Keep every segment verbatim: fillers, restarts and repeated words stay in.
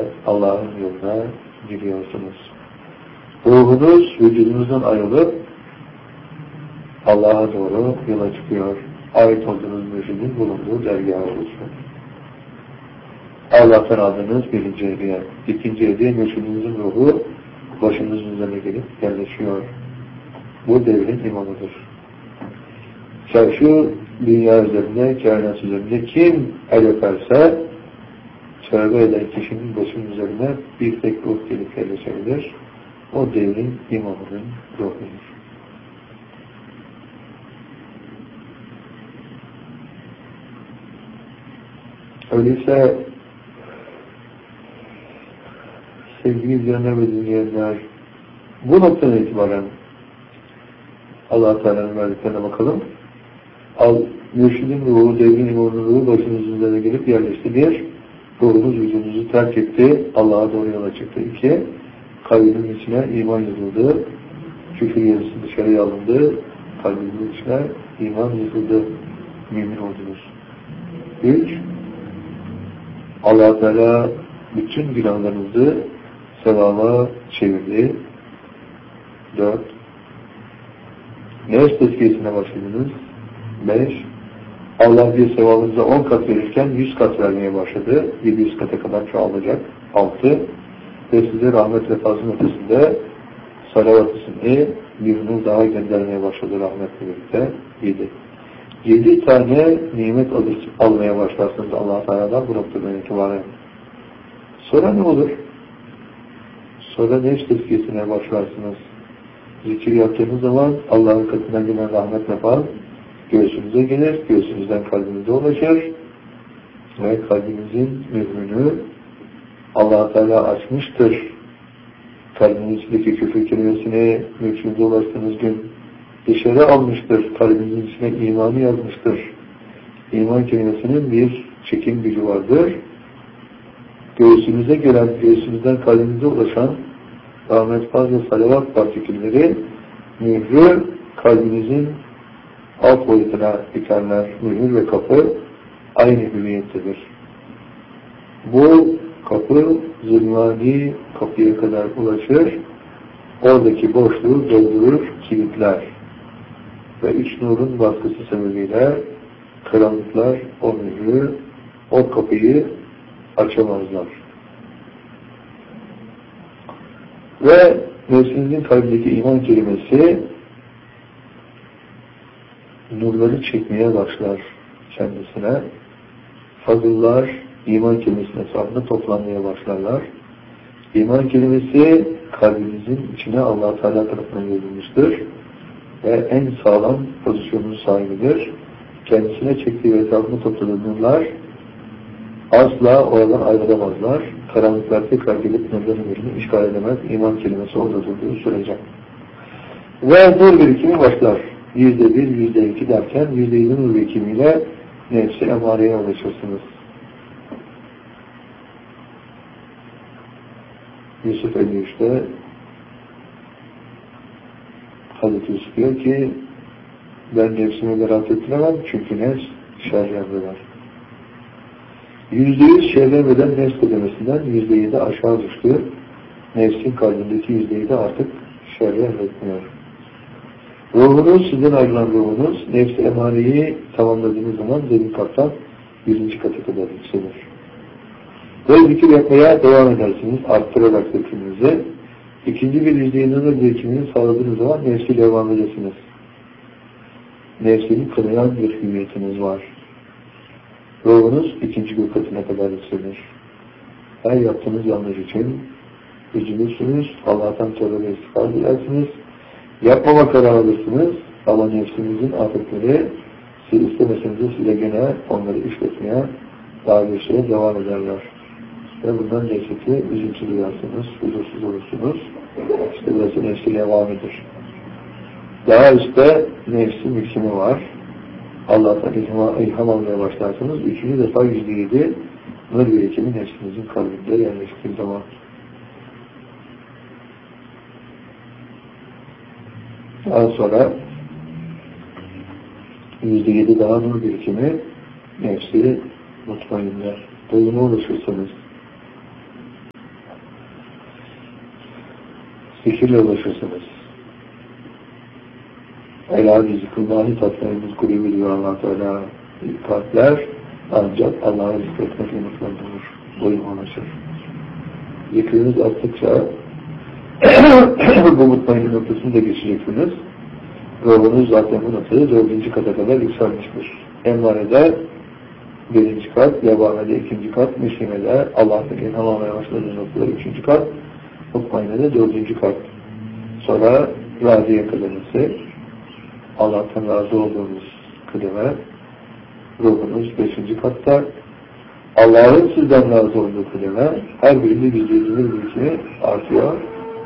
Allah'ın yoluna giriyorsunuz. Ruhunuz vücudunuzdan ayrılıp Allah'a doğru yola çıkıyor. Ait olduğunuz mürşidin bulunduğu dergaha oluşuyor. Allah'tan aldığınız birinci hediye. İkinci hediye mürşidinizin ruhu başınızın üzerine gelip yerleşiyor. Bu devrin imamıdır. Çarşı dünya üzerinde, kainat üzerinde kim el öperse tövbe eden kişinin başının üzerine bir tek ruh gelip yerleşebilir. O devrin imamının ruhudur. Öyleyse sevgili izleyenler ve dinleyenler, bu noktadan itibaren Allah-u Teala'nın verdiklerine bakalım. Al, mürşidin ruhu, devrin imamının ruhu başınızın üzerine gelip yerleşti. Bir, ruhunuz vücudunuzu terk etti, Allah'a doğru yola çıktı. İki, kalbinin içine iman yazıldı, küfür yazısı dışarıya alındı, kalbinin içine iman yazıldı, mümin oldunuz. Üç, Allah-u Teala bütün günahlarınızı sevaba çevirdi. Dört, nefs tezkiyesine başladınız. Beş, Allah bir sevabınıza on kat verirken yüz kat vermeye başladı. Yedi yüz kata kadar çoğalacak. Altı, ve size rahmet ve fazlın ötesinde salavat-ı bir nur daha göndermeye başladı rahmetle birlikte. Yedi. Yedi tane nimet alır, almaya başlarsınız Allah-u Teala'dan bu noktadan itibaren. Sonra ne olur? Sonra nefs tezkiyesine başlarsınız. Zikir yaptığınız zaman Allah'ın katından gelen rahmet ve fazl göğsünüze gelir, göğsünüzden kalbinize ulaşır ve kalbinizin mührünü Allah-u Teala açmıştır. Kalbinin içindeki küfür kelimesini mülkünüze ulaştığınız gün dışarı almıştır. Kalbinizin içine imanı yazmıştır. İman kelimesinin bir çekim gücü vardır. Göğsünüze gelen, göğsünüzden kalbinize ulaşan rahmet, fazl ve salavat partikülleri mührü kalbinizin alt boyutuna dikenler. Mühür ve kapı aynı hüviyettedir. Bu kapı zulmani kapıya kadar ulaşır. Oradaki boşluğu doldurur, kilitler. Ve üç nurun baskısı sebebiyle karanlıklar o mührü, o kapıyı açamazlar. Ve nefsinizin kalbindeki iman kelimesi nurları çekmeye başlar kendisine. Fazıllar iman kelimesinin etrafında toplanmaya başlarlar. İman kelimesi kalbinizin içine Allah-u Teala tarafından yazılmıştır ve en sağlam pozisyonun sahibidir. Kendisine çektiği ve etrafında topladığı nurlar asla oradan ayrılamazlar. Karanlıklar tekrar gelip nurların yerini işgal edemez. İman kelimesi orada durduğu sürece. Ve nur birikimi başlar. Yüzde bir, yüzde iki derken yüzde yedi nur birikimiyle nefsi emareye ulaşırsınız. Yusuf elli üçte Hazreti Yusuf diyor ki ben nefsimi beraat ettiremem çünkü nefs şerri emreder. Yüzde yüz şerri emreden nefs kademesinden yüzde yedi aşağı düştü. Nefsin kalbindeki yüzde yedi artık şerri emretmiyor. Ruhunuz, sizden ayrılan ruhunuz, nefs-i emareyi tamamladığınız zaman zemin kattan yüzüncü kata kadar yükselir. Ve zikir yapmaya devam edersiniz, arttırarak zikrinizi. İkinci bir yüzde yedi birikimini sağladığınız zaman nefsiyle devam edersiniz. Nefsini kınayan bir hüviyetiniz var. Ruhunuz ikinci gök katına kadar yükselir. Her yaptığınız yanlış için üzülürsünüz, Allah'tan tövbe ve istiğfar dilersiniz. Yapmama kararı alırsınız ama nefsinizin afetleri siz istemeseniz de size gene onları işletmeye daha bir süre devam ederler. Ve bundan nefseti üzüntü duyarsınız, huzursuz olursunuz. İşte burası nefsiyle devamedir. Daha üstte nefsin mülkimi var. Allah'tan ilham, ilham almaya başlarsınız. Üçüncü defa yüzde yedi nur birikimi nefsinizin kalbinde yerleştiği zaman. Daha sonra yüzde yedi daha nur birikimi nefsi mutmainler. Doyuma ulaşırsanız zikirle ulaşırsınız. Ela bi zikrullahi tatmainul kulûb diyor Allah Teala. Kalpler ancak Allah'a zikretmekle mutludur. Boyun ulaşır. Zikriniz arttıkça bu mutmain noktasını da geçeceksiniz. Ruhunuz zaten bu noktayı dördüncü kata kadar yükselmiştir. Emmarede birinci kat, yabanede ikinci kat, meşinede Allah'tan ilham almaya başladığı noktalar üçüncü kat, mutmainede dördüncü kat. Sonra radiye kademesi, Allah'tan razı olduğunuz kıdeme, ruhunuz beşinci katta, Allah'ın sizden razı olduğu kıdeme, her birinde bildiğiniz bilgisini artıyor.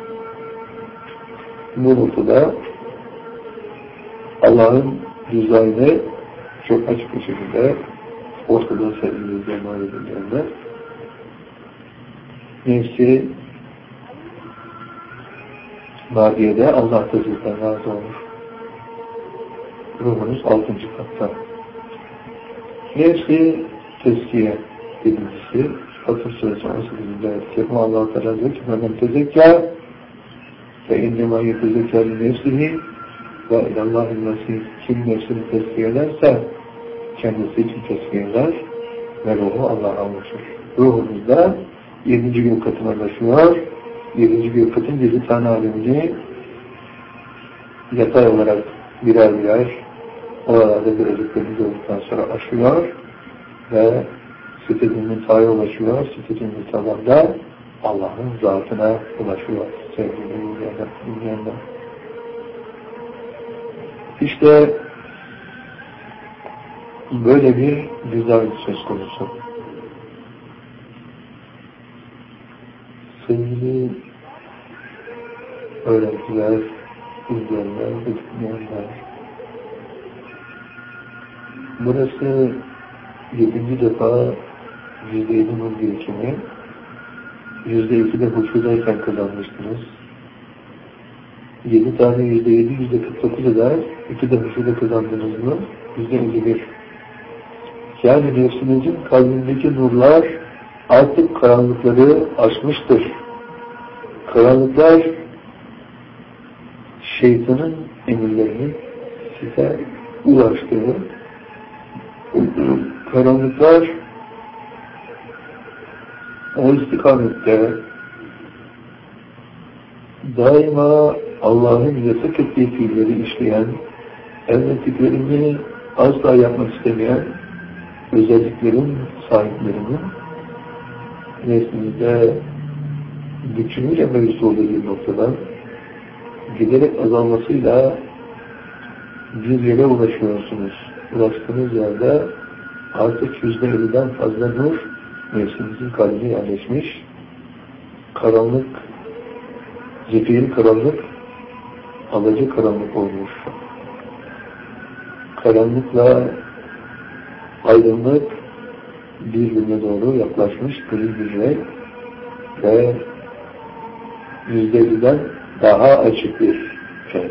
Bu noktada Allah'ın rızayını çok açık bir şekilde ortada sevgili izleyenler edildiğinde nefsi madiyede Allah da sizden razı olur. Ruhunuz altıncı katta. Nefsi tezkiye birincisi Fatır Suresi on sekizinde ayet-i Allah Teala diyor ki "Men tezekkâ ve innema yetezekkâ li nefsihi ve ilallâhil mesih." Kim nefsini tezkiye ederse kendisi için tezkiye eder ve ruhu Allah'a ulaşır. Ruhumuzda yedinci gün katına ulaşıyor. Yedinci gün katın yedi tane alemini yatay olarak birer birer oralarda birazcıklarını olduktan sonra aşıyor ve Sit-i Müntaha'ya ulaşıyor. Sit-i Müntaha'da Allah'ın zatına ulaşıyor. Sevgili dinleyenler. İşte böyle bir güzel söz konusu. Sevgili öğrenciler, izleyenler, dinleyenler. Burası yedinci defa yüzde yedi nur birikimi, yüzde iki de huşudayken kazanmıştınız. Yedi tane yüzde yedi, yüzde kırk dokuz eder. İki de huşuda kazandınız mı? Yüzde elli bir. Yani nefsinizin kalbindeki nurlar artık karanlıkları aşmıştır. Karanlıklar şeytanın emirlerinin size ulaştığı, karanlıklar o istikamette daima Allah'ın yasak ettiği fiilleri işleyen, emrettiklerini asla yapmak istemeyen özelliklerin sahiplerinin neslinizde güçlüğüyle mevcut olduğu bir noktadan giderek azalmasıyla bir yere ulaşıyorsunuz. Ulaştığınız yerde artık yüzde elliden fazla nur nefsinizin kalbine yerleşmiş. Karanlık, zifiri karanlık, alacı karanlık olmuş. Karanlıkla aydınlık birbirine doğru yaklaşmış gri bir renk ve yüzde elliden daha açık bir renk.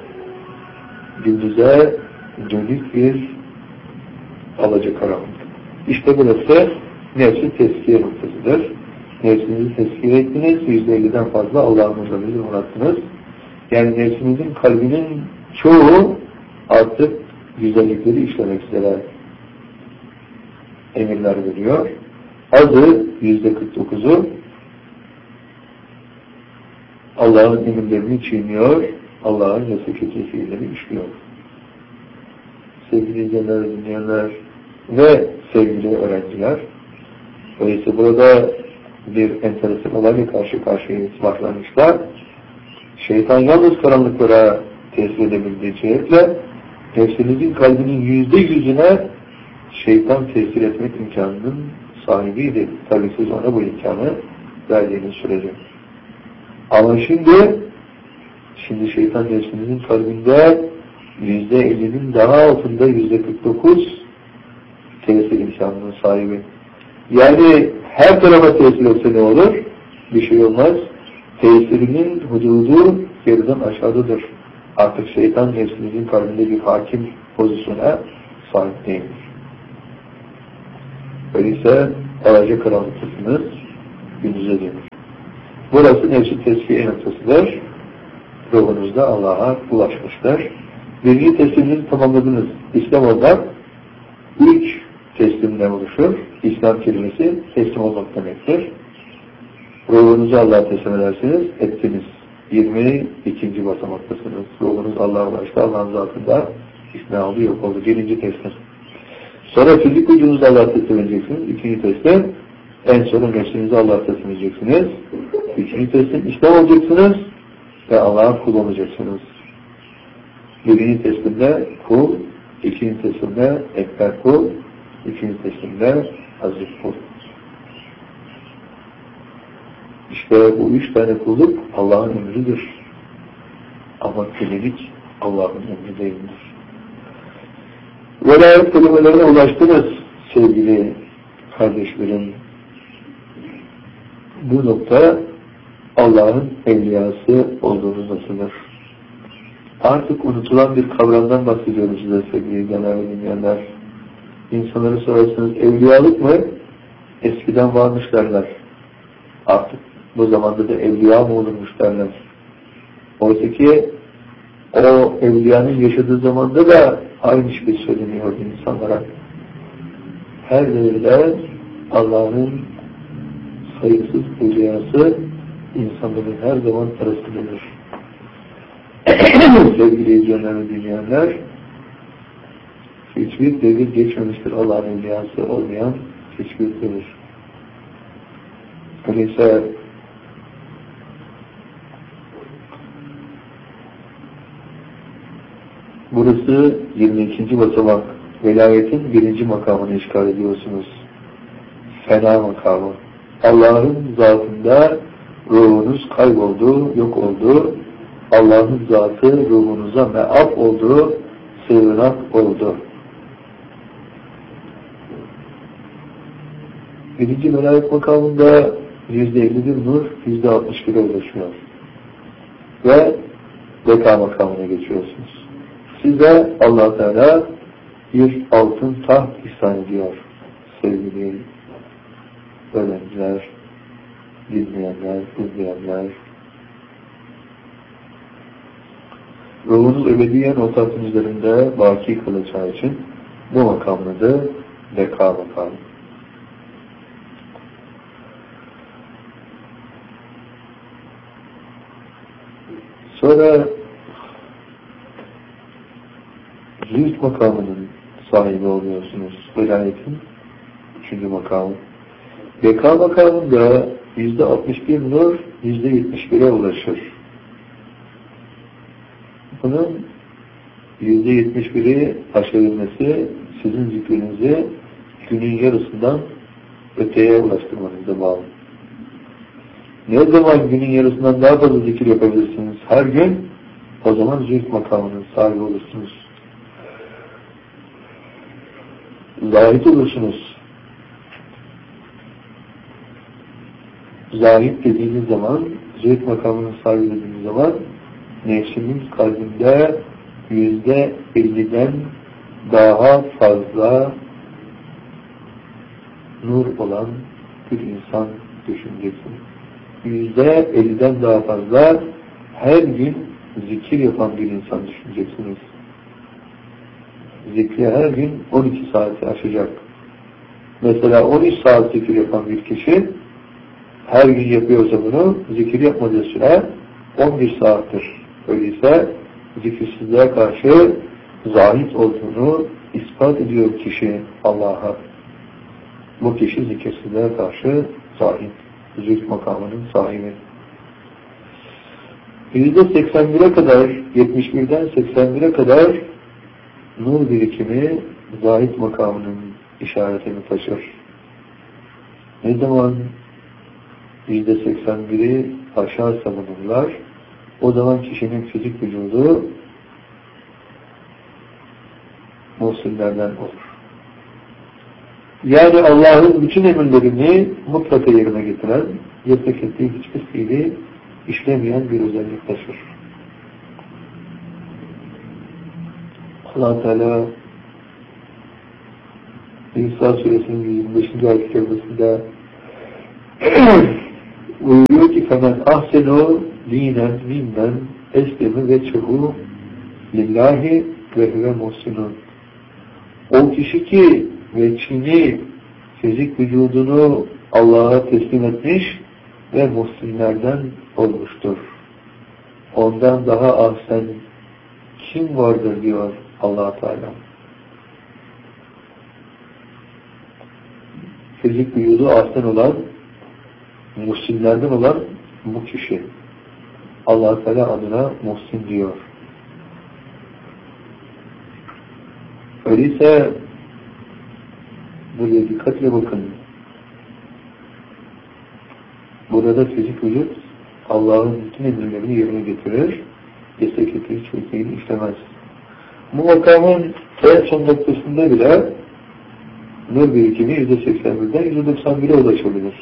Gündüze dönük bir alacakaranlık. İşte burası nefsi tezkiye noktasıdır. Nefsinizi tezkiye ettiniz, yüzde elliden fazla Allah'ın huzurunu uğrattınız. Yani nefsinizin kalbinin çoğu artık güzellikleri işlemek üzere emirler veriyor. Azı yüzde kırk dokuzu Allah'ın emirlerini çiğniyor, Allah'ın yasak ettiği fiilleri işliyor. Sevgili izleyenler, dinleyenler ve sevgili öğrenciler, dolayısıyla burada bir enteresan olayla karşı karşıyayız başlangıçta. Şeytan yalnız karanlıklara tesir edebildiği cihetle nefsinizin kalbinin yüzde yüzüne şeytan tesir etmek imkanının sahibiydi. Tabii siz ona bu imkanı verdiğiniz sürece. Ama şimdi şimdi şeytan nefsinizin kalbinde yüzde ellinin daha altında yüzde kırk dokuz tesir imkanının sahibi. Yani her tarafa tesir etse ne olur? Bir şey olmaz. Tesirinin hududu yerden aşağıdadır. Artık şeytan nefsinizin kalbinde bir hakim pozisyona sahip değildir. Öyleyse alaca karanlıktasınız, gündüze dönür. Burası nefsi tezkiye noktasıdır. ruhunuzda Allah'a ulaşmışlar. Birinci tesliminizi tamamladınız. İslam olmak üç teslimden oluşur. İslam kelimesi teslim olmak demektir. Ruhunuzu Allah'a teslim edersiniz, ettiniz. yirmi ikinci basamaktasınız. Ruhunuz Allah'a ulaştı, Allah'ın zatında ikna oldu, yok oldu. Birinci teslim. Sonra fizik vücudunuzu Allah'a teslim edeceksiniz. İkinci teslim. En sonra nefsinizi Allah'a teslim edeceksiniz. Üçüncü teslim. İslam olacaksınız ve Allah'a kul olacaksınız. Birinci teslimde kul, ikinci teslimde ekber kul, üçüncü teslimde aziz kul. İşte bu üç tane kulluk Allah'ın emridir. Ama kölelik Allah'ın emri değildir. Velayet kelimelerine ulaştınız sevgili kardeşlerim. Bu nokta Allah'ın evliyası olduğunuzdadır. Artık unutulan bir kavramdan bahsediyorum size sevgili genel dinleyenler. İnsanları sorarsanız evliyalık mı? Eskiden varmış derler. Artık bu zamanda da evliya mı olurmuş derler. Oysa ki o evliyanın yaşadığı zamanda da aynı şey söyleniyordu insanlara. Her devirde Allah'ın sayısız evliyası insanların her zaman arasındadır. Sevgili izleyenler ve dinleyenler, hiçbir devir geçmemiştir Allah'ın evliyası olmayan hiçbir devir. Öyleyse burası yirmi ikinci basamak. Velayetin birinci makamını işgal ediyorsunuz. Fena makamı. Allah'ın zatında ruhunuz kayboldu, yok oldu. Allah'ın zatı ruhunuza meaf oldu, sığınak oldu. Birinci velayet makamında yüzde elli bir nur, yüzde altmış bire ulaşıyor. Ve beka makamına geçiyorsunuz. Size Allah Teala bir altın taht ihsan ediyor sevgili öğrenciler, dinleyenler, izleyenler. Ruhunuz ebediyen o tahtın üzerinde baki kalacağı için bu makamın adı beka makamı. Sonra zühd makamının sahibi oluyorsunuz. Velayetin üçüncü makamı. Beka makamında yüzde altmış bir nur, yüzde yetmiş bire ulaşır. Bunun yüzde yetmiş biri aşabilmesi sizin zikrinizi günün yarısından öteye ulaştırmanıza bağlı. Ne zaman günün yarısından daha fazla zikir yapabilirsiniz her gün, o zaman zühd makamının sahibi olursunuz. Zahid olursunuz. Zahid dediğiniz zaman, zühd makamının sahibi dediğiniz zaman, nefsinin kalbinde yüzde elliden daha fazla nur olan bir insan düşüneceksiniz. Yüzde elliden daha fazla her gün zikir yapan bir insan düşüneceksiniz. Zikri her gün on iki saati aşacak. Mesela on üç saat zikir yapan bir kişi her gün yapıyorsa bunu, zikir yapmadığı süre on bir saattir. Öyleyse zikirsizliğe karşı zahid olduğunu ispat ediyor kişi Allah'a. Bu kişi zikirsizliğe karşı zahid, zühd makamının sahibi. yüzde seksen bire kadar, yetmiş birden seksen bire kadar nur birikimi zahid makamının işaretini taşır. Ne zaman yüzde seksen biri aşarsa bunlar, o zaman kişinin fizik vücudu muhsinlerden olur. Yani Allah'ın bütün emirlerini mutlaka yerine getiren, yasak ettiği hiçbir fiili işlemeyen bir özellik taşır. Allah Teala İsa Suresinin yüz yirmi beşinci ayet kerimesinde buyuruyor ki فَمَنْ أَحْسَنُوا دِينًا مِمَّنْ eslemi veçhuhu lillahi ve huve muhsinun. O kişi ki veçhini, fizik vücudunu Allah'a teslim etmiş ve muhsinlerden olmuştur. Ondan daha ahsen kim vardır diyor Allah Teala. Fizik vücudu ahsen olan, muhsinlerden olan bu kişi. Allah Teala adına muhsin diyor. Öyleyse buraya dikkatle bakın. Burada fizik vücut Allah'ın bütün emirlerini yerine getirir, yasak ettiği hiçbir şeyini işlemez. Bu makamın en son noktasında bile nur birikimi yüzde seksen birden yüzde doksan bire ulaşabilir.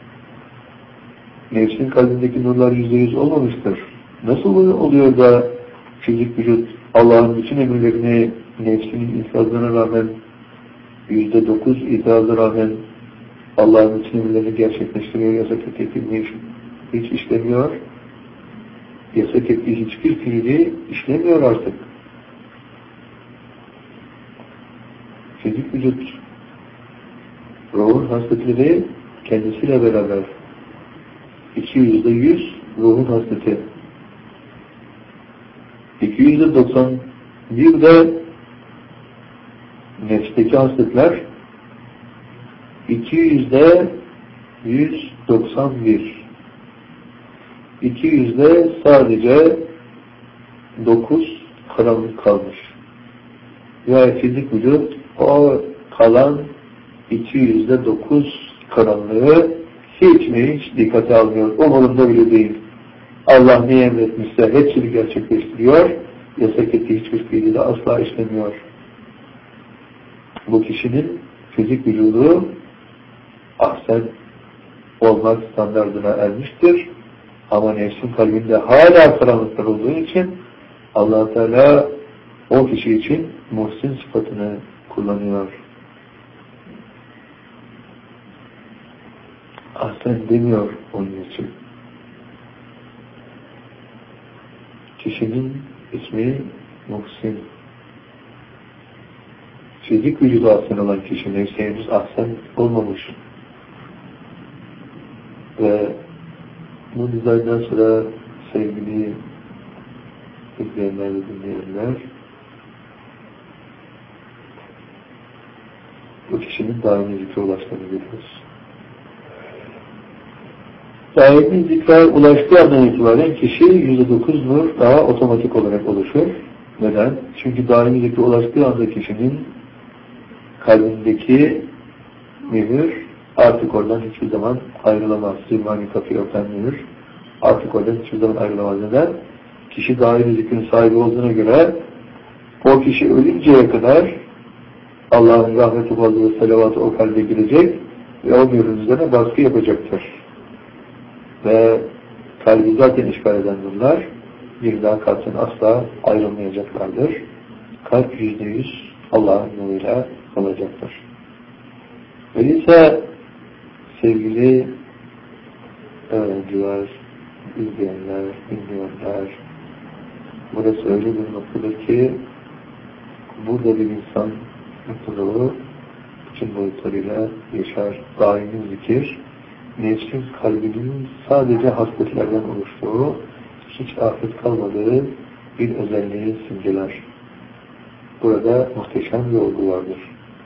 Nefsin kalbindeki nurlar yüzde yüz olmamıştır. Nasıl oluyor da fizik vücut Allah'ın bütün emirlerini nefsinin ikazlarına rağmen yüzde dokuz itirazına rağmen Allah'ın bütün emirlerini gerçekleştiriyor, yasak ettiği hiç, hiç işlemiyor. Yasak ettiği hiçbir fiili işlemiyor artık. Fizik vücut ruhun hasletleri kendisiyle beraber iki yüzde yüz ruhun hasleti. iki yüzde doksan bir de nefsteki hasletler, iki yüzde yüz doksan bir. iki yüzde sadece dokuz karanlık kalmış. Yani fizik vücut o kalan iki yüzde dokuz karanlığı hiç mi hiç dikkate almıyor. Umurunda bile değil. Allah ne emretmişse hepsini gerçekleştiriyor. Yasak ettiği hiçbir fiili de asla işlemiyor. Bu kişinin fizik vücudu ahsen olmak standardına ermiştir. Ama nefsin kalbinde hala karanlıklar olduğu için Allah Teala o kişi için muhsin sıfatını kullanıyor. Ahsen demiyor onun için. Kişinin ismi Muhsin. Fizik vücudu ahsen olan kişi, nefsi henüz ahsen olmamış. Ve bu dizayndan sonra sevgili izleyenler ve dinleyenler, bu kişinin daimi zikre ulaştığını görüyoruz. Daimi zikre ulaştığı andan itibaren kişi yüzde dokuz nur daha otomatik olarak oluşur. Neden? Çünkü daimi zikre ulaştığı anda kişinin kalbindeki mühür artık oradan hiçbir zaman ayrılamaz. Zilmani kapıyı örten mühür artık oradan hiçbir zaman ayrılamaz. Neden? Kişi daimi zikrin sahibi olduğuna göre o kişi ölünceye kadar Allah'ın rahmeti, fazlı ve salavatı o kalbe girecek ve o mührün üzerine baskı yapacaktır. Ve kalbi zaten işgal eden nurlar bir daha kalpten asla ayrılmayacaklardır. Kalp yüzde yüz Allah'ın nuruyla olacaktır. Öyleyse sevgili öğrenciler, izleyenler, dinleyenler, burası öyle bir noktadır ki burada bir insan mutluluğu bütün boyutlarıyla yaşar. Daimi zikir, nefsin kalbinin sadece hasletlerden oluştuğu, hiç afet kalmadığı bir özelliği simgeler. Burada muhteşem bir olgu vardır.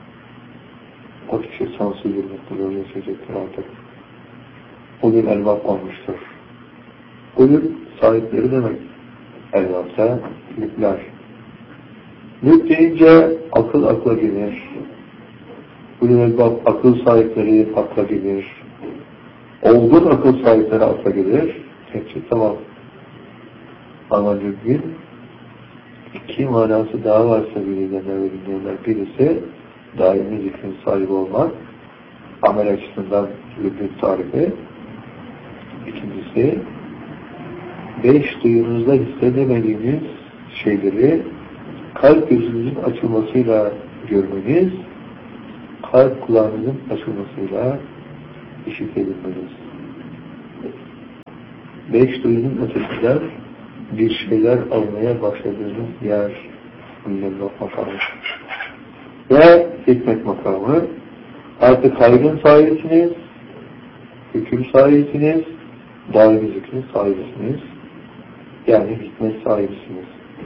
O kişi sonsuz bir mutluluğu yaşayacaktır artık. O gün elbap olmuştur. O gün sahipleri demek. Elbapta lüpler. Lüp deyince akıl akla gelir. Bu gün elbap akıl sahipleri akla gelir. Olgun akıl sahipleri akla gelir. Hepsi tamam. Ama lübün iki manası daha varsa bilirler ve dinleyenler. Birisi daimi zikrin sahibi olmak, amel açısından lübün tarifi. İkincisi, beş duyunuzda hissedemediğiniz şeyleri kalp gözünüzün açılmasıyla görmeniz, kalp kulağınızın açılmasıyla işitebilmeniz. Beş duyunun ötesinden bir şeyler almaya başladığınız yer Ululullah makamı. Ve hikmet makamı. Artık hayrın sahibisiniz, hüküm sahibisiniz, daimi hüküm sahibisiniz. Yani hikmet sahibisiniz.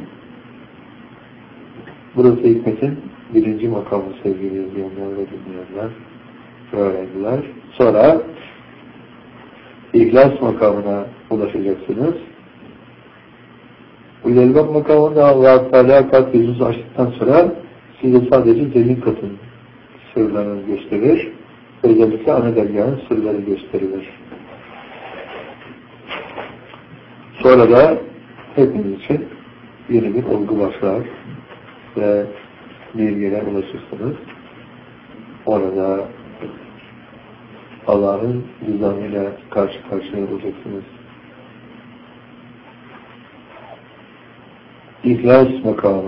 Burası hikmetin birinci makamı sevgili izleyenler ve dinleyenler öğrendiler. Sonra İhlas makamına ulaşacaksınız. Ululullah makamında Allah-u Teala kalp yüzünüzü açtıktan sonra size sadece zemin katın sırlarını gösterir. Özellikle ana dergahın sırları gösterilir. Sonra da hepiniz için yeni bir olgu başlar ve bilgiler ulaşırsınız. Orada Allah'ın nizamıyla karşı karşıya olacaksınız. İhlas makamı.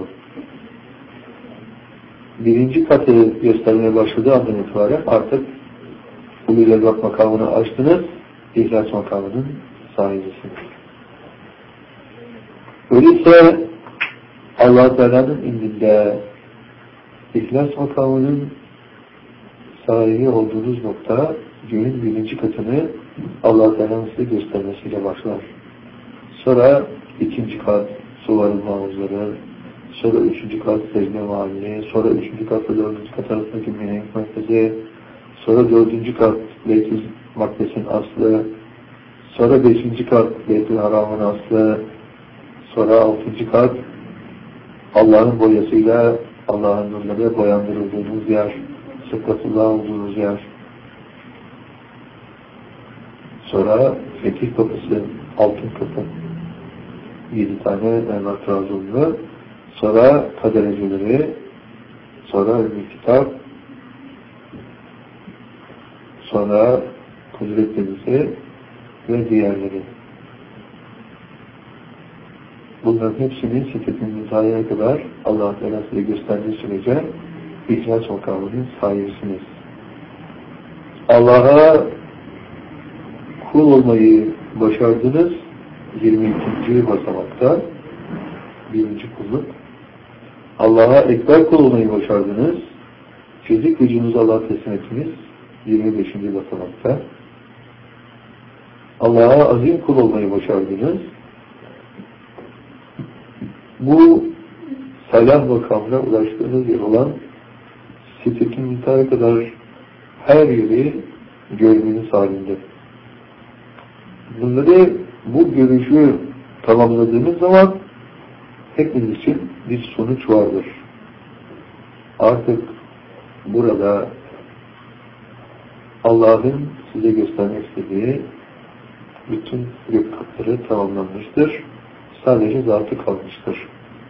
Birinci katı göstermeye başladığı andan itibaren artık Ululullah makamını açtınız, İhlas makamının sahibisiniz. Öyleyse Allah-u Teala'nın indinde İhlas makamının sahibi olduğunuz nokta göğün birinci katını Allah-u Teala'nın size göstermesiyle başlar. Sonra ikinci kat suvarın havuzları, sonra üçüncü kat secde mahalli, sonra üçüncü kat ve dördüncü kat arasındaki mihenk merkezi, sonra dördüncü kat Beyt-i Makdes'in aslı, sonra beşinci kat Beyt-i Haram'ın aslı, sonra altıncı kat Allah'ın boyasıyla Allah'ın nurları boyandırıldığınız yer, sıklatıllah olduğunuz yer. Sonra fetih kapısı, altın kapı, yedi tane Mehmet Trabzonlu, sonra kadereceleri, sonra Ülmü Kitap, sonra Kudret Denizi ve diğerleri. Bunların hepsinin Sitet-i Nizâ'ya kadar Allah-u Teala size gösterdiği sürece İhlas makamının sahibisiniz. Allah'a kul olmayı başardınız yirmi ikinci basamakta, birinci kulluk. Allah'a ekber kul olmayı başardınız, fizik gücünüzü Allah'a teslim ettiniz yirmi beşinci basamakta. Allah'a azim kul olmayı başardınız. Bu salah makamına ulaştığınız yer olan Sitet-i Nizâ'ya kadar her yeri görmeniz halinde. Bunları, bu görüşü tamamladığınız zaman hepiniz için bir sonuç vardır. Artık burada Allah'ın size göstermek istediği bütün göktatları tamamlanmıştır. Sadece zatı kalmıştır.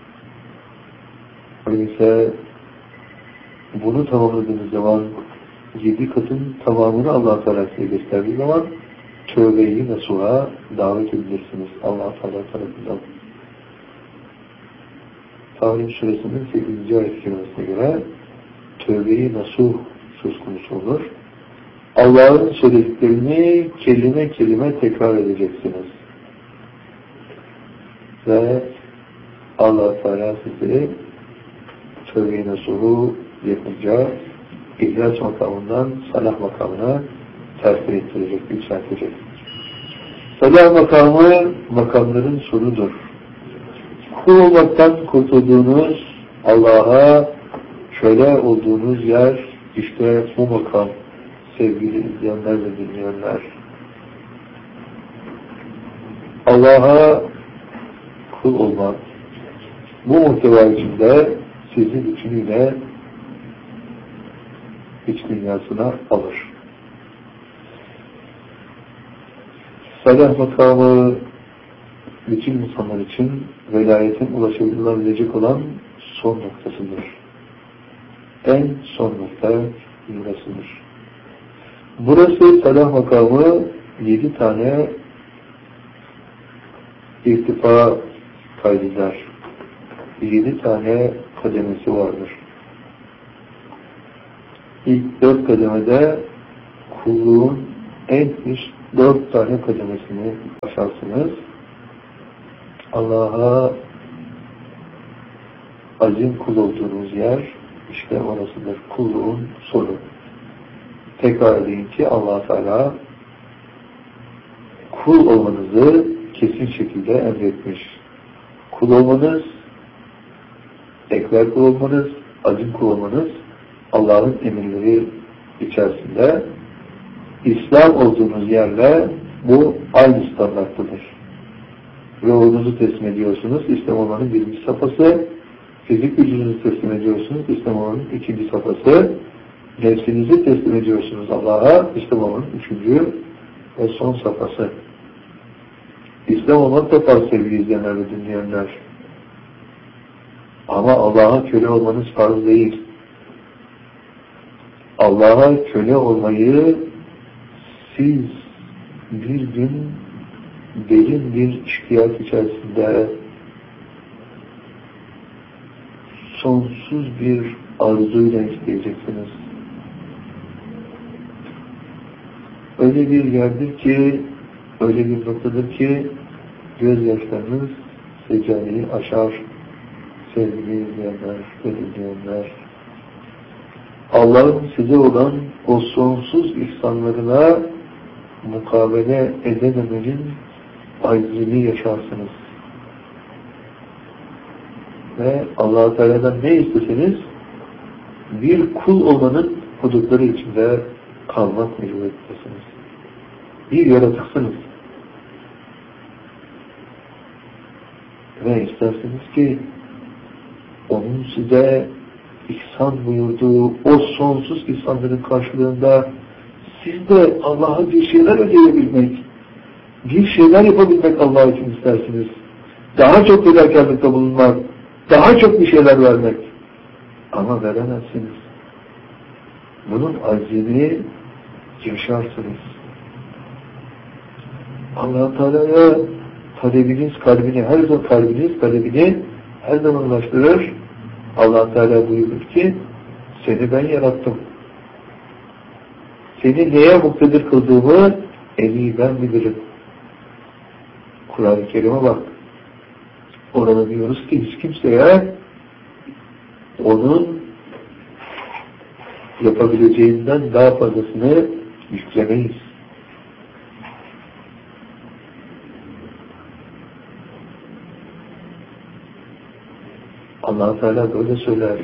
Öyleyse bunu tamamladığınız zaman yedi katın tamamını Allah-u Teala size gösterdiği zaman tövbe-i nasuha davet edilirsiniz Allah-u Teala tarafından. Tahrim Suresinin sekizinci ayet-i kerimesine göre tövbe-i nasuh söz konusu olur. Allah'ın söylediklerini kelime kelime tekrar edeceksiniz. Ve Allah-u Teala sizi tövbe-i nasuhu yapınca İhlas makamından salah makamına terfi ettirecek, yükseltecek. Salah makamı makamların sonudur. Kul olmaktan kurtulduğunuz, Allah'a şöyle olduğunuz yer, işte bu makam sevgili izleyenler ve dinleyenler. Allah'a kul olmak, bu muhteva içinde sizi bütünüyle iç dünyasına alır. Salah makamı bütün insanlar için velayetin ulaşılabilecek olan son noktasıdır. En son nokta burasıdır. Burası salah makamı yedi tane irtifa kaydeder. Yedi tane kademesi vardır. İlk dört kademede kulluğun en üst dört tane kademesini aşarsınız. Allah'a azim kul olduğunuz yer, işte orasıdır kulluğun sonu. Tekrar edeyim ki Allah Teala kul olmanızı kesin şekilde emretmiş. Kul olmanız, ekber kul olmanız, azim kul olmanız Allah'ın emirleri içerisinde. İslam olduğunuz yerle bu aynı standarttadır. Ruhunuzu teslim ediyorsunuz, İslam olmanın birinci safhası. Fizik gücünüzü teslim ediyorsunuz, İslam olmanın ikinci safhası. Nefsinizi teslim ediyorsunuz Allah'a, İslam olmanın üçüncü ve son safhası. İslam olmak da farz sevgili izleyenler ve dinleyenler. Ama Allah'a köle olmanız farz değil. Allah'a köle olmayı siz bir gün derin bir iştiyat içerisinde sonsuz bir arzuyla isteyeceksiniz. Öyle bir yerdir ki, öyle bir noktadır ki gözyaşlarınız seccadeyi aşar. Sevgili izleyenler ve dinleyenler, Allah'ın size olan o sonsuz ihsanlarına mukabele edememenin acizini yaşarsınız. Ve Allah-u Teala'dan ne isteseniz bir kul olmanın hudutları içinde kalmak mecburiyetindesiniz. Bir yaratıksınız. Ve isterseniz ki onun size ihsan buyurduğu o sonsuz ihsanların karşılığında siz de Allah'a bir şeyler ödeyebilmek, bir şeyler yapabilmek Allah için istersiniz. Daha çok fedakarlıkta bulunmak, daha çok bir şeyler vermek. Ama veremezsiniz. Bunun acizini yaşarsınız. Allah-u Teala'ya talebiniz kalbini, her zaman kalbiniz talebini her zaman ulaştırır. Allah Teala buyurur ki seni ben yarattım. Seni neye muktedir kıldığımı en iyi ben bilirim. Kur'an-ı Kerim'e bak. Orada diyoruz ki hiç kimseye onun yapabileceğinden daha fazlasını yüklemeyiz. Allah Teala böyle söyler.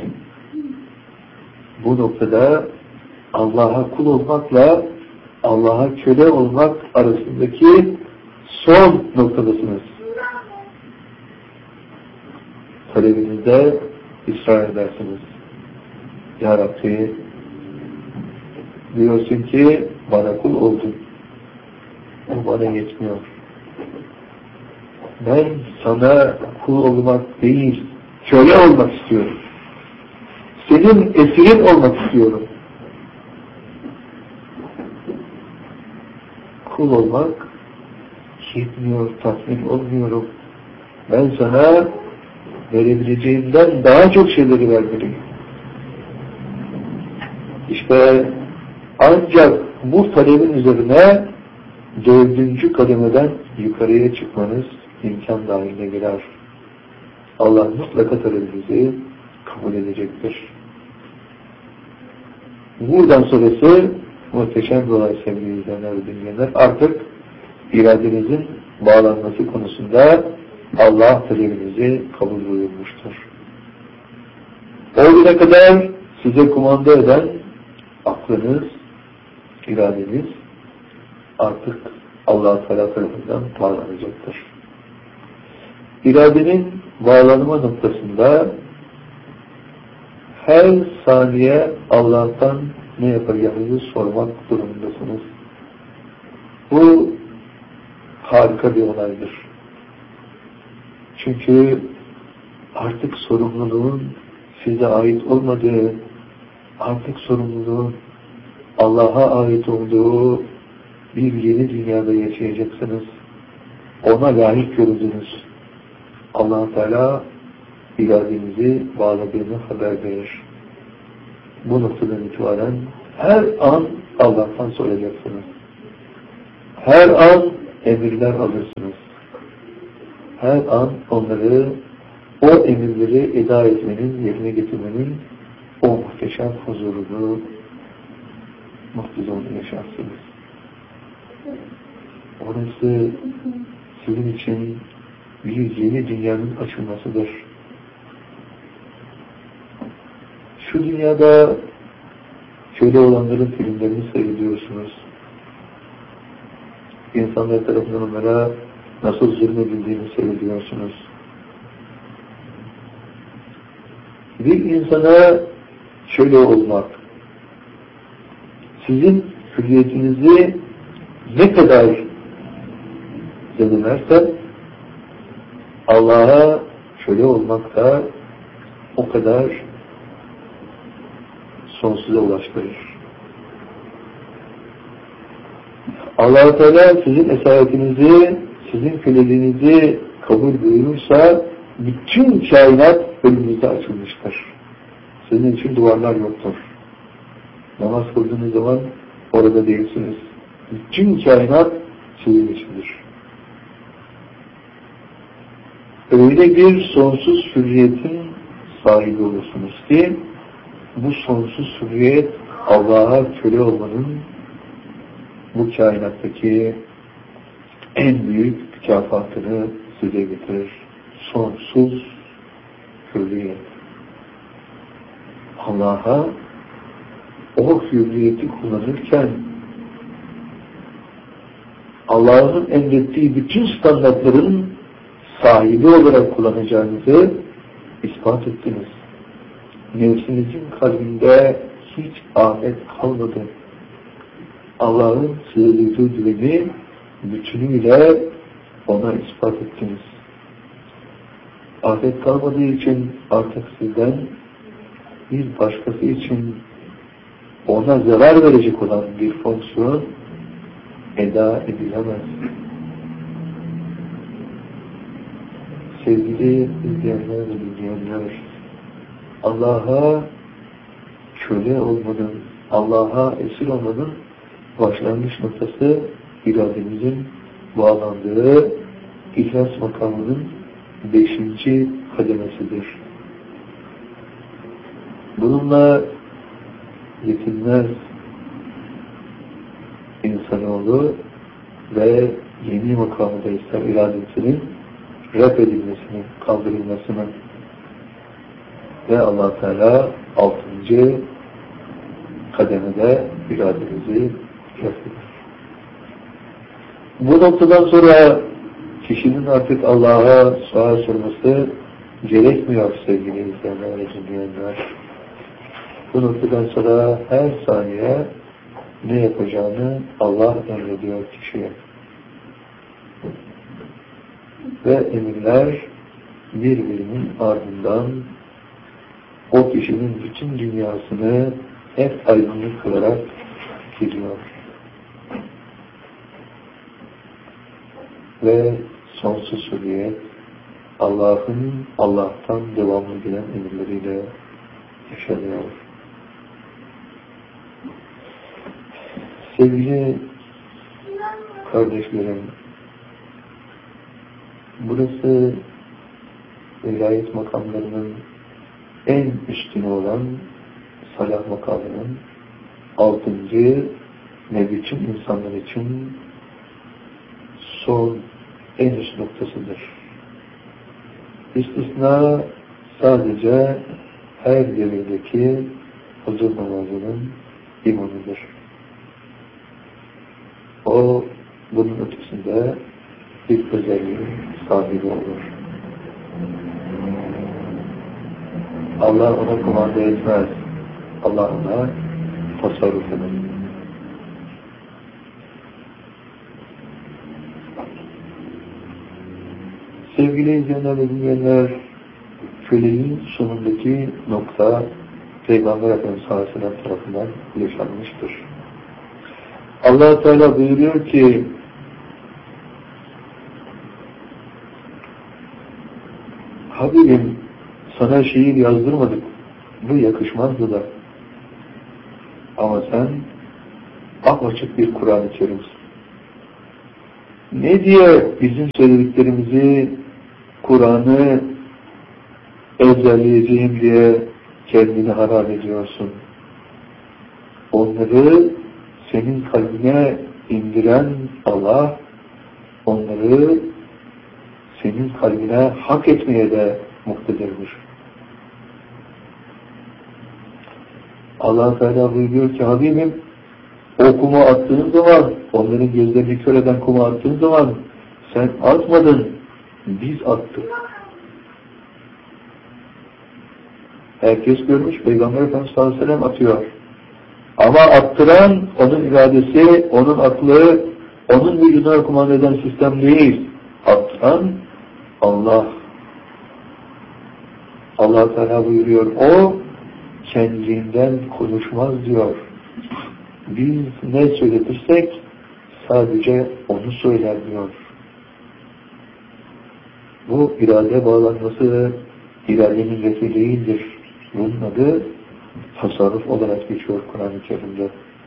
Bu noktada Allah'a kul olmakla Allah'a köle olmak arasındaki son noktadasınız. Talebinizde ısrar edersiniz. Ya Rabbi, diyorsun ki bana kul oldun. O bana yetmiyor. Ben sana kul olmak değil, köle olmak istiyorum. Senin esirin olmak istiyorum. Kul olmak yetmiyor, tatmin olmuyorum. Ben sana verebileceğimden daha çok şeyleri vermeliyim. İşte ancak bu talebin üzerine dördüncü kademeden yukarıya çıkmanız imkan dahiline girer. Allah mutlaka talebinizi kabul edecektir. Buradan sonrası muhteşem bir olay sevgili izleyenler ve dinleyenler. Artık iradenizin bağlanması konusunda Allah talebinizi kabul buyurmuştur. O güne kadar size kumanda eden aklınız, iradeniz artık Allah-u Teala tarafından bağlanacaktır. İradenin bağlanma noktasında her saniye Allah'tan ne yapacağınızı sormak durumundasınız. Bu harika bir olaydır. Çünkü artık sorumluluğun size ait olmadığı, artık sorumluluğun Allah'a ait olduğu bir yeni dünyada yaşayacaksınız. Ona layık görüldünüz. Allah-u Teala iradenizi bağladığını haber verir. Bu noktadan itibaren her an Allah'tan soracaksınız. Her an emirler alırsınız. her an onları, o emirleri eda etmenin, yerine getirmenin o muhteşem huzurunu, mutluluğunu yaşarsınız. Orası sizin için bir yeni dünyanın açılmasıdır. Şu dünyada şöyle olanların filmlerini seyrediyorsunuz. İnsanlar tarafından onlara nasıl zulmedildiğini seyrediyorsunuz. Bir insana şöyle olmak, sizin hürriyetinizi ne kadar zedelerse Allah'a şöyle olmak da o kadar sonsuza ulaştırır. Allah-u Teala sizin esaretinizi, sizin köleliğinizi kabul buyurursa bütün kainat önünüzde açılmıştır. Sizin için duvarlar yoktur. Namaz kıldığınız zaman orada değilsiniz. Bütün kainat sizin içindir. Öyle bir sonsuz hürriyetin sahibi olursunuz ki bu sonsuz hürriyet Allah'a köle olmanın bu kainattaki en büyük mükafatını size getirir. Sonsuz hürriyet. Allah'a o hürriyeti kullanırken Allah'ın emrettiği bütün standartların sahibi olarak kullanacağınızı ispat ettiniz. Nefsinizin kalbinde hiç afet kalmadı. Allah'ın size duyduğu güveni bütünüyle ona ispat ettiniz. Afet kalmadığı için artık sizden bir başkası için ona zarar verecek olan bir fonksiyon eda edilemez. Sevgili izleyenler ve dinleyenler, Allah'a köle olmanın, Allah'a esir olmanın başlangıç noktası irademizin bağlandığı ihlas makamının beşinci kademesidir. Bununla yetinmez insanoğlu ve yeni makamda ister iradesinin ref edilmesini, kaldırılmasını ve Allah Teala altıncı kademede irademizi ref. Bu noktadan sonra kişinin artık Allah'a sual sorması gerekmiyor sevgili izleyenler ve dinleyenler. Bu noktadan sonra her saniye ne yapacağını Allah emrediyor kişiye. Ve emirler birbirinin ardından o kişinin bütün dünyasını hep aydınlık kılarak gidiyor. Ve sonsuz hürriyet Allah'ın Allah'tan devamlı gelen emirleriyle yaşanıyor. Sevgili kardeşlerim, burası velayet makamlarının en üstünü olan salah makamının altıncı ve bütün insanlar için son en üst noktasıdır. İstisna sadece her devirdeki huzur namazının imanıdır. O bunun ötesinde bir özelliğin sahibi olur. Allah ona kumanda etmez. Allah ona tasarruf eder. Sevgili izleyenler ve dinleyenler, köleliğin sonundaki nokta Peygamber Efendimiz Aleyhisselam tarafından yaşanmıştır. Allah Teala buyuruyor ki Habibim sana şiir yazdırmadık. Bu yakışmazdı da. Ama sen apaçık bir Kur'an-ı Kerim'sin. Ne diye bizim söylediklerimizi Kur'an'ı ezberleyeceğim diye kendini harap ediyorsun. Onları senin kalbine indiren Allah, onları senin kalbine hak etmeye de muktedirdir. Allah Teala buyuruyor ki Habibim, o kumu attığın zaman, onların gözlerini kör eden kumu attığın zaman sen atmadın, biz attık. Herkes görmüş, Peygamber Efendimiz sallallahu aleyhi ve sellem atıyor. Ama attıran onun iradesi, onun aklı, onun vücuduna kumanda eden sistem değil. Attıran Allah. Allah Teala buyuruyor, o kendinden konuşmaz diyor. Biz ne söyletirsek sadece onu söyler diyor. Bu irade bağlanması iradenin refi değildir. Bunun adı tasarruf olarak geçiyor Kur'an-ı Kerim'de.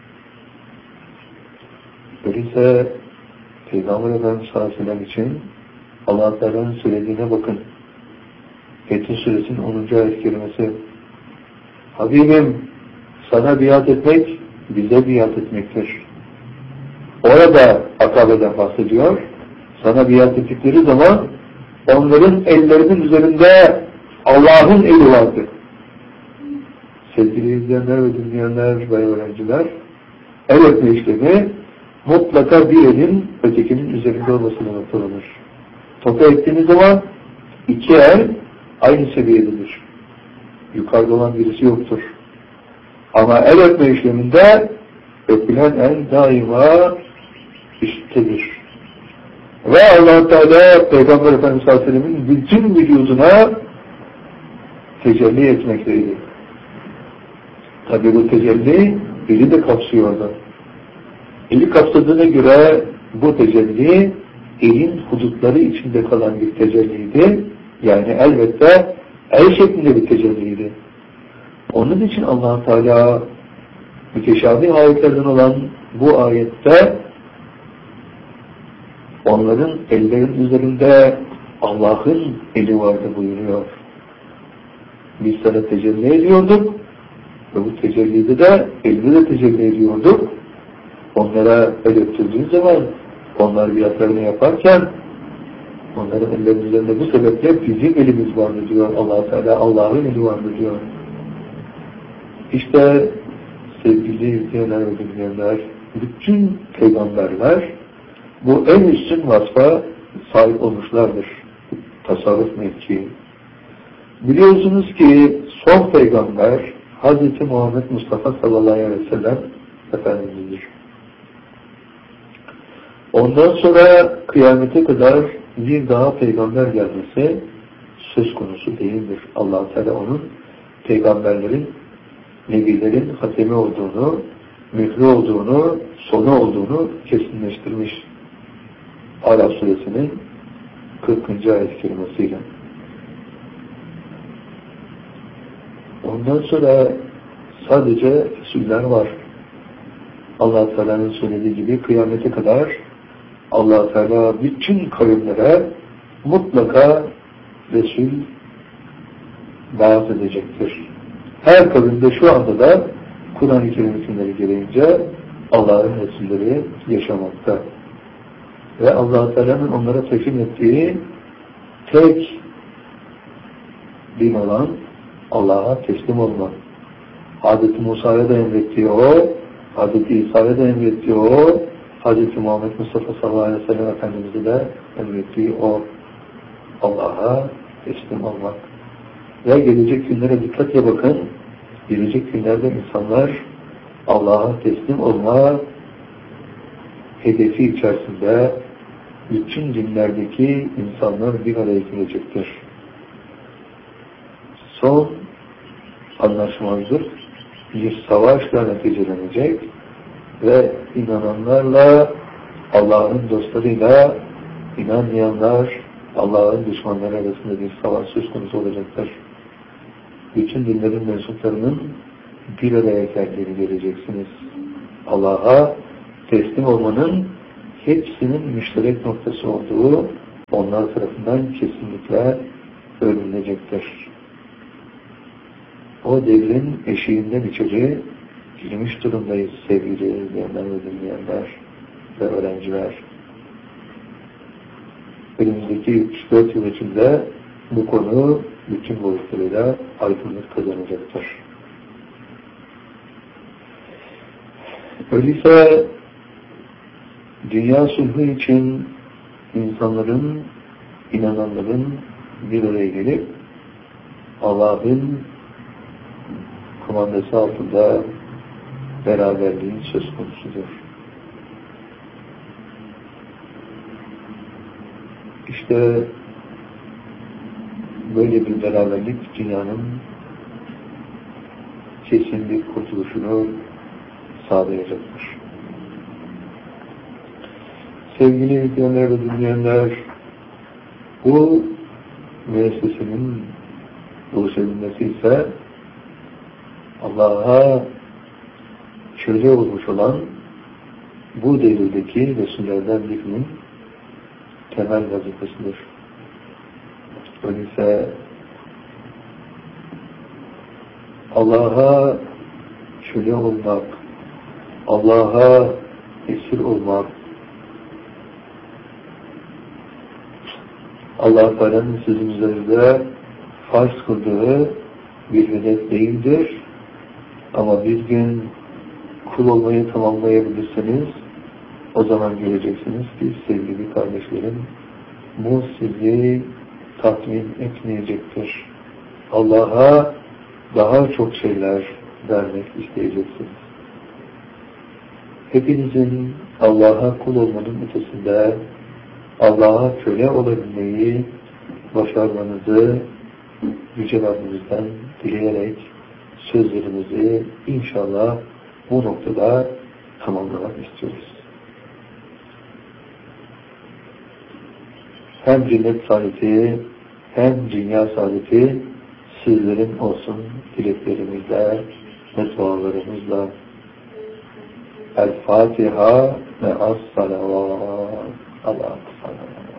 Öyleyse Peygamber Efendimiz sallallahu aleyhi ve sellem için Allah Teala'nın söylediğine bakın. Fetih Suresinin onuncu ayet-i kerimesi. Habibim, sana biat etmek, bize biat etmektir. Orada Akabe'den bahsediyor. Sana biat ettikleri zaman onların ellerinin üzerinde Allah'ın eli vardı. Sevgili izleyenler ve dinleyenler ve öğrenciler, el öpme işlemi mutlaka bir elin ötekinin üzerinde olmasına noktalanır. Topu ettiğiniz zaman iki el aynı seviyededir. Yukarıda olan birisi yoktur. Ama el öpme işleminde öpülen el daima üsttedir. Ve Allah Teala Peygamber Efendimiz sallallahu aleyhi ve sellem'in bütün vücuduna tecelli etmekteydi. Tabi bu tecelli eli de kapsıyordu. Eli kapsadığına göre bu tecelli elin hudutları içinde kalan bir tecelliydi. Yani elbette el şeklinde bir tecelliydi. Onun için Allah Teala müteşabih ayetlerden olan bu ayette onların ellerin üzerinde Allah'ın eli vardı buyuruyor. Biz sana tecelli ediyorduk ve bu tecellide de elde de tecelli ediyorduk. Onlara el öptürdüğün zaman onlar biatlarını yaparken onların ellerinin üzerinde bu sebeple bizim elimiz vardı diyor Allah Teala. Allah'ın eli vardı diyor. İşte sevgili izleyenler ve dinleyenler, bütün peygamberler bu en üstün vasfa sahip olmuşlardır. Tasarruf mevkii. Biliyorsunuz ki son peygamber Hazreti Muhammed Mustafa sallallahu aleyhi ve sellem Efendimiz'dir. Ondan sonra kıyamete kadar bir daha peygamber gelmesi söz konusu değildir. Allah-u Teala onun peygamberlerin, nebilerin hatemi olduğunu, mührü olduğunu, sonu olduğunu kesinleştirmiş. Araf suresinin kırkıncı ayet-i kerimesiyle. Ondan sonra sadece Resuller var. Allah-u Teala'nın söylediği gibi kıyamete kadar Allah-u Teala bütün kavimlere mutlaka Resul vaaz edecektir. Her kavimde şu anda da Kur'an-ı Kerim hükümleri gereğince Allah'ın Resulleri yaşamakta. Ve Allah-u Teala'nın onlara teslim ettiği tek din olan Allah'a teslim olmak. Hazreti Musa'ya da emrettiği o, Hazreti İsa'ya da emrettiği o, Hazreti Muhammed Mustafa sallallahu aleyhi ve sellem Efendimiz'e de emrettiği o, Allah'a teslim olmak. Ve gelecek günlere dikkatle bakın, gelecek günlerde insanlar Allah'a teslim olma hedefi içerisinde bütün dinlerdeki insanlar bir araya gelecektir. Son anlaşmazlık bir savaşla neticelenecek ve inananlarla, Allah'ın dostlarıyla inanmayanlar, Allah'ın düşmanları arasında bir savaş söz konusu olacaktır. Bütün dinlerin mensuplarının bir araya geldiğini göreceksiniz. Allah'a teslim olmanın hepsinin müşterek noktası olduğu, onlar tarafından kesinlikle öğrenilecektir. O devrin eşiğinden içeri girmiş durumdayız sevgili izleyenler ve dinleyenler ve öğrenciler. Önümüzdeki üç dört yıl içinde bu konu bütün boyutlarıyla aydınlık kazanacaktır. Öyleyse dünya sulhu için insanların, inananların bir araya gelip Allah'ın kumandası altında beraberliğin söz konusudur. İşte böyle bir beraberlik dünyanın kesin bir kurtuluşunu sağlayacaktır. Sevgili izleyenler ve dinleyenler, bu müessesenin oluşabilmesi ise Allah'a köle olmuş olan bu devirdeki Resullerden birinin temel vazifesidir. Öyleyse Allah'a köle olmak, Allah'a esir olmak, Allah Teala'nın sizin üzerinde farz kıldığı bir hedef değildir. Ama bir gün kul olmayı tamamlayabilirseniz o zaman göreceksiniz ki sevgili kardeşlerim, bu sizi tatmin etmeyecektir. Allah'a daha çok şeyler vermek isteyeceksiniz. Hepinizin Allah'a kul olmanın ötesinde Allah'a köle olabilmeyi başarmanızı Yüce Rabbimizden dileyerek sözlerimizi inşallah bu noktada tamamlamak istiyoruz. Hem cennet saadeti hem dünya saadeti sizlerin olsun dileklerimizle ve dualarımızla. El Fatiha ve as-salavat. Allah.